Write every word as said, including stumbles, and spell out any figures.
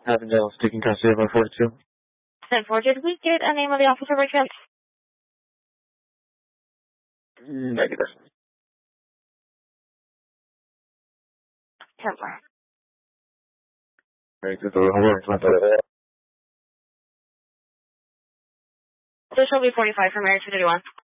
Avondale, taking custody of our forty-two. ten four, did we get a name of the officer by chance? Negative. ten four. Very good. Hold This will be forty-five for marriage for thirty-one.